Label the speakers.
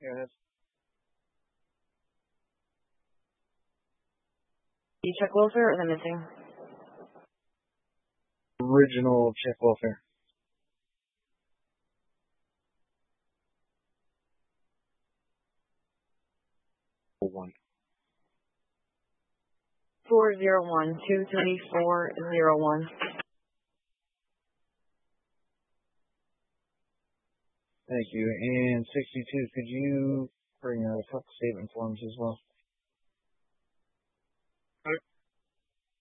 Speaker 1: Yes.
Speaker 2: You check welfare or the missing?
Speaker 1: Original check welfare. One.
Speaker 2: 401-23401.
Speaker 1: Thank you. And 62, could you bring a couple statement forms as well?